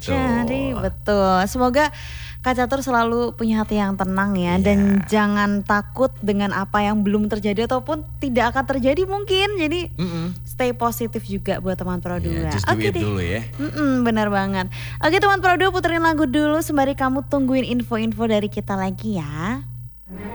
terjadi. Betul. Semoga Kak Catur selalu punya hati yang tenang ya, dan jangan takut dengan apa yang belum terjadi ataupun tidak akan terjadi mungkin. Jadi stay positif juga buat teman Pro 2. Oke deh. Dulu ya. Bener banget. Oke teman Pro 2, puterin lagu dulu sembari kamu tungguin info-info dari kita lagi ya.